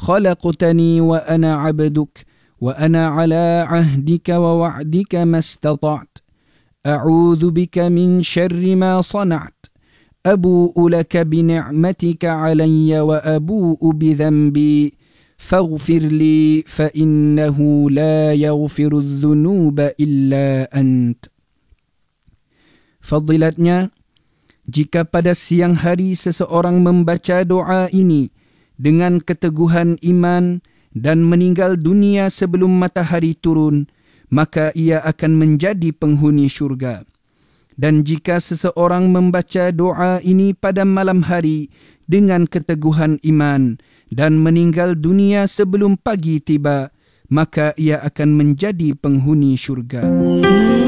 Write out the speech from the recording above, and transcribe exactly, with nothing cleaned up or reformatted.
خلقتني وأنا عبدك وأنا على عهدك ووعدك ما استطعت أعوذ بك من شر ما صنعت أبوء لك بنعمتك علي وأبوء بذنبي فاغفر لي فإنه لا يغفر الذنوب إلا أنت. Fadilatnya, jika pada siang hari seseorang membaca doa ini dengan keteguhan iman dan meninggal dunia sebelum matahari turun, maka ia akan menjadi penghuni syurga. Dan jika seseorang membaca doa ini pada malam hari dengan keteguhan iman dan meninggal dunia sebelum pagi tiba, maka ia akan menjadi penghuni syurga.